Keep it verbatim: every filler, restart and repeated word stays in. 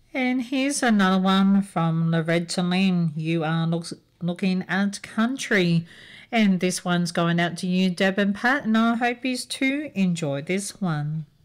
And here's another one from Loretta Lynn. You are look, looking at country. And this one's going out to you, Deb and Pat, and I hope you too enjoy this one.